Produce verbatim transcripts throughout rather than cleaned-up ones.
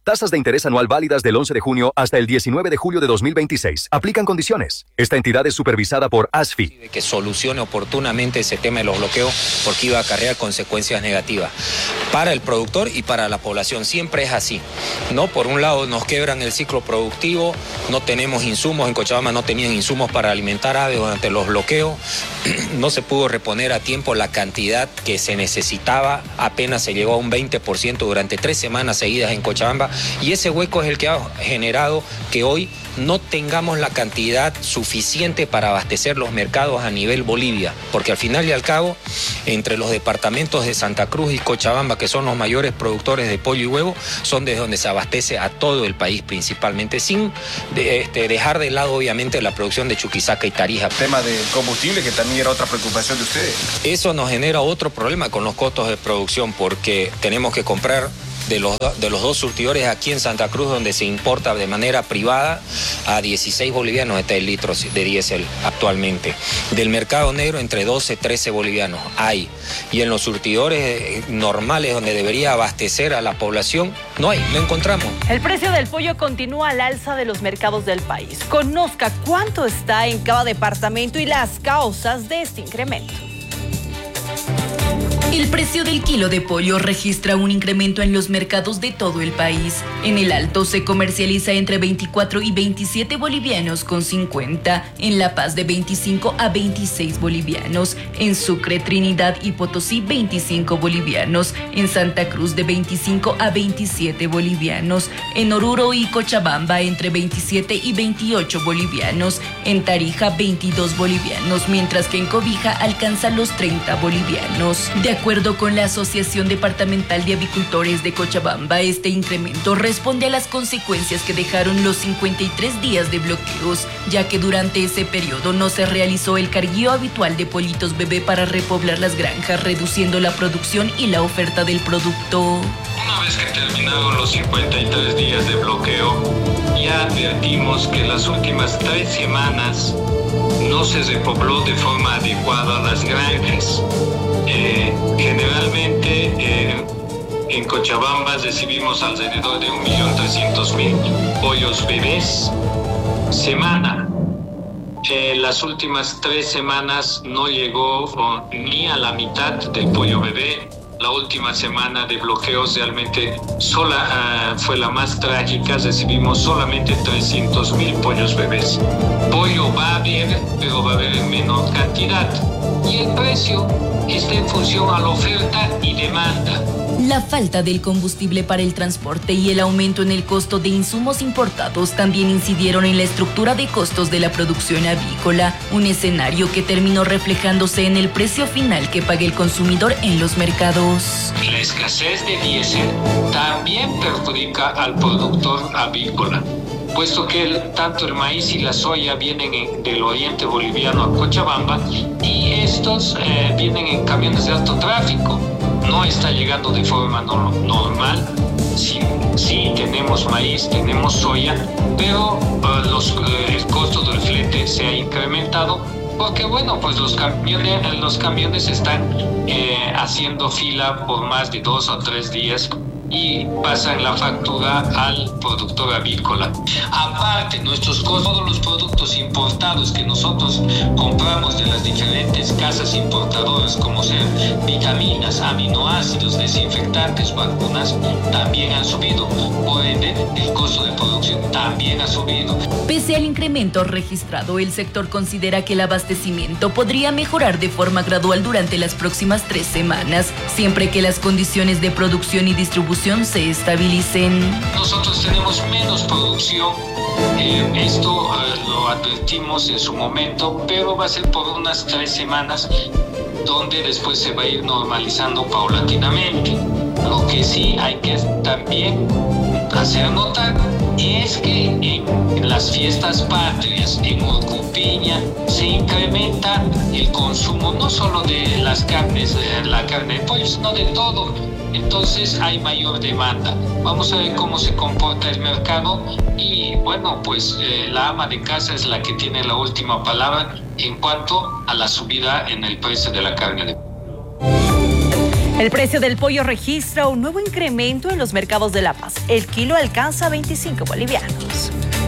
Tasas de interés anual válidas del once de junio hasta el diecinueve de julio de dos mil veintiséis. Aplican condiciones. Esta entidad es supervisada por A S F I. Que solucione oportunamente ese tema de los bloqueos porque iba a acarrear consecuencias negativas para el productor y para la población. Siempre es así, ¿no? Por un lado nos quebran el ciclo productivo, no tenemos insumos, en Cochabamba no tenían insumos para alimentar aves durante los bloqueos, no se pudo reponer a tiempo la cantidad que se necesitaba, apenas se llegó a un veinte por ciento durante tres semanas seguidas en Cochabamba, y ese hueco es el que ha generado que hoy no tengamos la cantidad suficiente para abastecer los mercados a nivel Bolivia, porque al final y al cabo, entre los departamentos de Santa Cruz y Cochabamba, que son los mayores productores de pollo y huevo, son desde donde se abastece a todo el país principalmente, sin de, este, dejar de lado obviamente la producción de Chuquisaca y Tarija. El tema del combustible, que también era otra preocupación de ustedes. Eso nos genera otro problema con los costos de producción, porque tenemos que comprar de los, de los dos surtidores aquí en Santa Cruz, donde se importa de manera privada a dieciséis bolivianos está el litro de diésel actualmente. Del mercado negro entre doce, trece bolivianos hay. Y en los surtidores normales donde debería abastecer a la población, no hay, no encontramos. El precio del pollo continúa al alza de los mercados del país. Conozca cuánto está en cada departamento y las causas de este incremento. El precio del kilo de pollo registra un incremento en los mercados de todo el país. En el Alto se comercializa entre veinticuatro y veintisiete bolivianos con cincuenta, en La Paz de veinticinco a veintiséis bolivianos, en Sucre, Trinidad y Potosí veinticinco bolivianos, en Santa Cruz de veinticinco a veintisiete bolivianos, en Oruro y Cochabamba entre veintisiete y veintiocho bolivianos, en Tarija veintidós bolivianos, mientras que en Cobija alcanza los treinta bolivianos. De De acuerdo con la Asociación Departamental de Avicultores de Cochabamba, este incremento responde a las consecuencias que dejaron los cincuenta y tres días de bloqueos, ya que durante ese periodo no se realizó el carguío habitual de pollitos bebé para repoblar las granjas, reduciendo la producción y la oferta del producto. Una vez que terminaron los cincuenta y tres días de bloqueo, ya advertimos que las últimas tres semanas no se repobló de forma adecuada las granjas. Eh, generalmente eh, en Cochabamba recibimos alrededor de un millón trescientos mil pollos bebés semana. Eh, las últimas tres semanas no llegó oh, ni a la mitad del pollo bebé. La última semana de bloqueos realmente sola, uh, fue la más trágica. Recibimos solamente trescientos mil pollos bebés. Pollo va a haber, pero va a haber en menor cantidad. Y el precio está en función a la oferta y demanda. La falta del combustible para el transporte y el aumento en el costo de insumos importados también incidieron en la estructura de costos de la producción avícola, un escenario que terminó reflejándose en el precio final que paga el consumidor en los mercados. La escasez de diésel también perjudica al productor avícola, puesto que el, tanto el maíz y la soya vienen en, del oriente boliviano a Cochabamba, y estos eh, vienen en camiones de alto tráfico. No está llegando de forma no, normal. Sí, sí, tenemos maíz, tenemos soya, pero uh, los, uh, el costo del flete se ha incrementado porque, bueno, pues los camiones, los camiones están eh, haciendo fila por más de dos o tres días y pasan la factura al productor avícola. Aparte, nuestros costos, todos los productos importados que nosotros compramos de las diferentes casas importadoras, como sean vitaminas, aminoácidos, desinfectantes, vacunas, también han subido. Por ende, el costo de producción también ha subido. Pese al incremento registrado, el sector considera que el abastecimiento podría mejorar de forma gradual durante las próximas tres semanas, siempre que las condiciones de producción y distribución se estabilicen. Nosotros tenemos menos producción, eh, esto eh, lo advertimos en su momento, pero va a ser por unas tres semanas donde después se va a ir normalizando paulatinamente. Lo que sí hay que también hacer notar es que en, en las fiestas patrias, en Urcupiña, se incrementa el consumo no solo de las carnes, de la carne de pollo, sino de todo. Entonces hay mayor demanda. Vamos a ver cómo se comporta el mercado y, bueno, pues eh, la ama de casa es la que tiene la última palabra en cuanto a la subida en el precio de la carne de pollo. El precio del pollo registra un nuevo incremento en los mercados de La Paz. El kilo alcanza veinticinco bolivianos.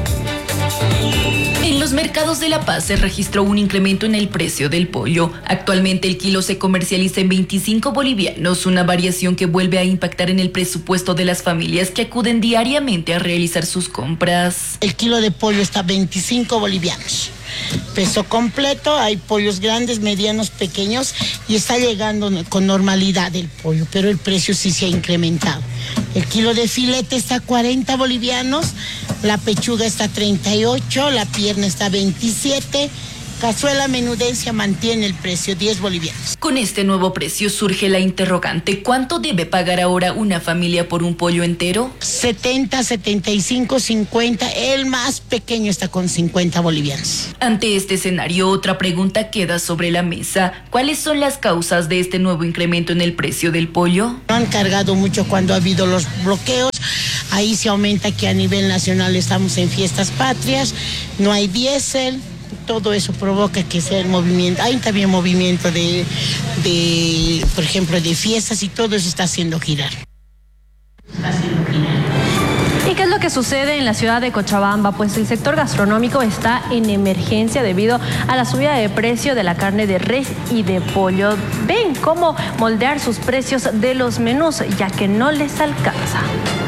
En los mercados de La Paz se registró un incremento en el precio del pollo. Actualmente el kilo se comercializa en veinticinco bolivianos, una variación que vuelve a impactar en el presupuesto de las familias que acuden diariamente a realizar sus compras. El kilo de pollo está a veinticinco bolivianos. Peso completo, hay pollos grandes, medianos, pequeños y está llegando con normalidad el pollo, pero el precio sí se ha incrementado. El kilo de filete está a cuarenta bolivianos, la pechuga está a treinta y ocho, la pierna está a veintisiete. Cazuela menudencia mantiene el precio, diez bolivianos. Con este nuevo precio surge la interrogante: ¿cuánto debe pagar ahora una familia por un pollo entero? setenta, setenta y cinco, cincuenta, el más pequeño está con cincuenta bolivianos. Ante este escenario, otra pregunta queda sobre la mesa: ¿cuáles son las causas de este nuevo incremento en el precio del pollo? No han cargado mucho cuando ha habido los bloqueos. Ahí se aumenta que a nivel nacional estamos en fiestas patrias, no hay diésel. Todo eso provoca que sea el movimiento. Hay también movimiento de, de, por ejemplo, de fiestas y todo eso está haciendo girar. ¿Y qué es lo que sucede en la ciudad de Cochabamba? Pues el sector gastronómico está en emergencia debido a la subida de precio de la carne de res y de pollo. Ven cómo moldear sus precios de los menús, ya que no les alcanza.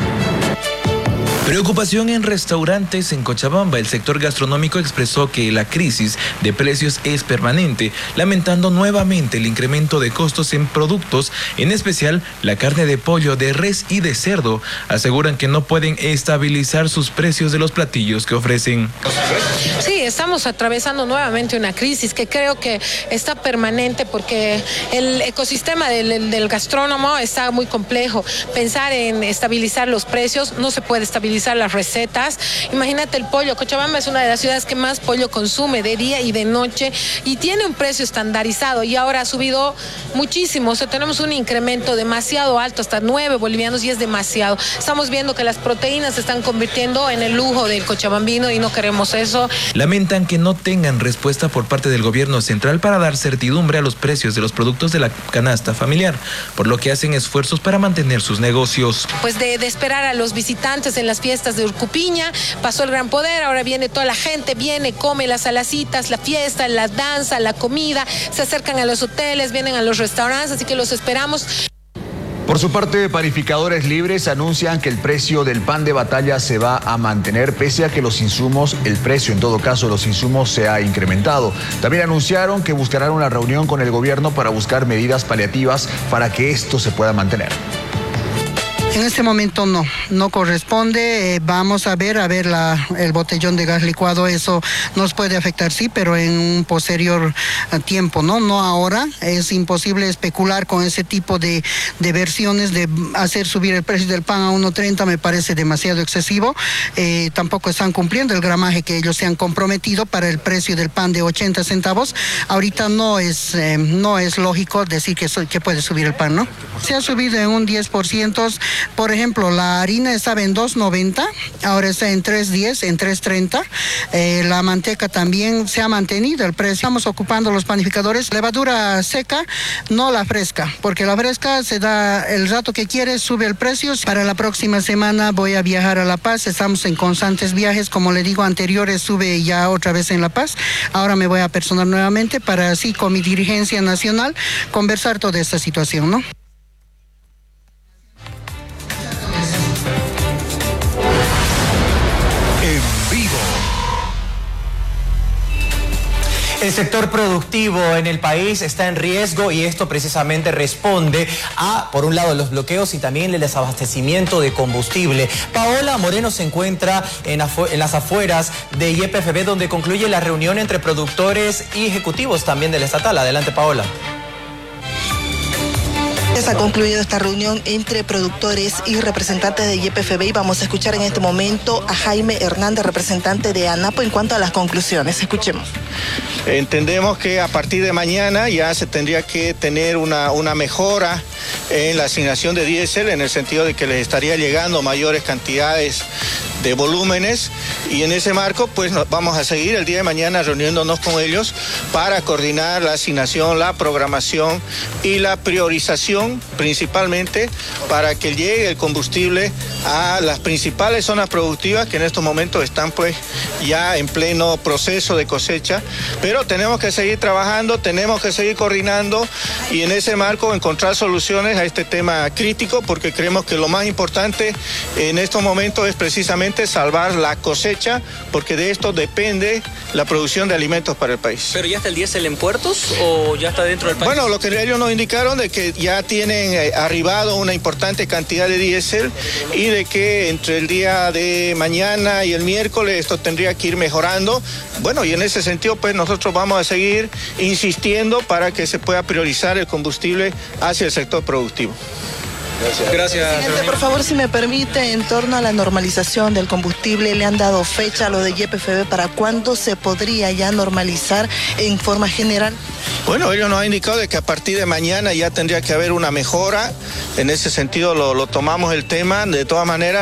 Preocupación en restaurantes en Cochabamba. El sector gastronómico expresó que la crisis de precios es permanente, lamentando nuevamente el incremento de costos en productos, en especial la carne de pollo, de res y de cerdo. Aseguran que no pueden estabilizar sus precios de los platillos que ofrecen. Sí, estamos atravesando nuevamente una crisis que creo que está permanente porque el ecosistema del, del gastrónomo está muy complejo. Pensar en estabilizar los precios, no se puede estabilizar las recetas. Imagínate el pollo. Cochabamba es una de las ciudades que más pollo consume de día y de noche y tiene un precio estandarizado y ahora ha subido muchísimo. O sea, tenemos un incremento demasiado alto, hasta nueve bolivianos, y es demasiado. Estamos viendo que las proteínas se están convirtiendo en el lujo del cochabambino y no queremos eso. Lamentan que no tengan respuesta por parte del gobierno central para dar certidumbre a los precios de los productos de la canasta familiar, por lo que hacen esfuerzos para mantener sus negocios. Pues de, de esperar a los visitantes en las fiestas de Urcupiña, pasó el Gran Poder, ahora viene toda la gente, viene, come las alacitas, la fiesta, la danza, la comida, se acercan a los hoteles, vienen a los restaurantes, así que los esperamos. Por su parte, Panificadores Libres anuncian que el precio del pan de batalla se va a mantener pese a que los insumos, el precio en todo caso de los insumos se ha incrementado. También anunciaron que buscarán una reunión con el gobierno para buscar medidas paliativas para que esto se pueda mantener. En este momento no, no corresponde. Eh, vamos a ver, a ver la, el botellón de gas licuado, eso nos puede afectar, sí, pero en un posterior uh, tiempo, ¿no? No ahora. Es imposible especular con ese tipo de, de versiones, de hacer subir el precio del pan a uno treinta, me parece demasiado excesivo. Eh, tampoco están cumpliendo el gramaje que ellos se han comprometido para el precio del pan de ochenta centavos. Ahorita no es, eh, no es lógico decir que, so, que puede subir el pan, ¿no? Se ha subido en un diez por ciento. Por ejemplo, la harina estaba en dos noventa, ahora está en tres diez, en tres treinta. Eh, la manteca también se ha mantenido el precio. Estamos ocupando los panificadores. Levadura seca, no la fresca, porque la fresca se da el rato que quiere, sube el precio. Para la próxima semana voy a viajar a La Paz. Estamos en constantes viajes, como le digo, anteriores sube ya otra vez en La Paz. Ahora me voy a personar nuevamente para así con mi dirigencia nacional conversar toda esta situación, ¿no? El sector productivo en el país está en riesgo y esto precisamente responde a, por un lado, los bloqueos y también el desabastecimiento de combustible. Paola Moreno se encuentra en, en las afueras de Y P F B, donde concluye la reunión entre productores y ejecutivos también del estatal. Adelante, Paola. Ha concluido esta reunión entre productores y representantes de Y P F B y vamos a escuchar en este momento a Jaime Hernández, representante de ANAPO, en cuanto a las conclusiones. Escuchemos. Entendemos que a partir de mañana ya se tendría que tener una, una mejora en la asignación de diésel, en el sentido de que les estaría llegando mayores cantidades de volúmenes, y en ese marco pues nos vamos a seguir el día de mañana reuniéndonos con ellos para coordinar la asignación, la programación y la priorización, principalmente para que llegue el combustible a las principales zonas productivas que en estos momentos están pues ya en pleno proceso de cosecha, pero tenemos que seguir trabajando, tenemos que seguir coordinando y en ese marco encontrar soluciones a este tema crítico, porque creemos que lo más importante en estos momentos es precisamente salvar la cosecha, porque de esto depende la producción de alimentos para el país. ¿Pero ya está el diésel en puertos o ya está dentro del país? Bueno, lo que ellos nos indicaron de que ya tienen eh, arribado una importante cantidad de diésel y de que entre el día de mañana y el miércoles esto tendría que ir mejorando. Bueno, y en ese sentido pues nosotros vamos a seguir insistiendo para que se pueda priorizar el combustible hacia el sector productivo. Gracias. Gracias. Presidente, por favor, si me permite, en torno a la normalización del combustible, ¿le han dado fecha a lo de Y P F B para cuándo se podría ya normalizar en forma general? Bueno, ellos nos han indicado de que a partir de mañana ya tendría que haber una mejora. En ese sentido lo, lo tomamos el tema. De todas maneras,